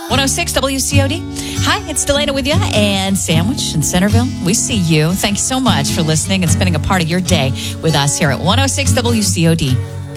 106 WCOD. Hi, it's Delana with you and Sandwich in Centerville. We see you. Thank you so much for listening and spending a part of your day with us here at 106 WCOD.